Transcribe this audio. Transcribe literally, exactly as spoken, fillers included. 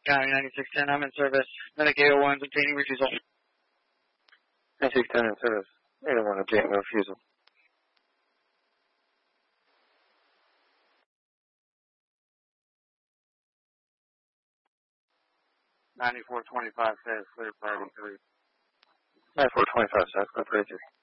County ninety-six ten, I'm in service. Medic eight oh one, obtaining refusal. ninety-six ten in service. eight oh one, obtaining refusal. ninety-four twenty-five says clear for eighty-three. ninety-four twenty-five, south, clear for eighty-three.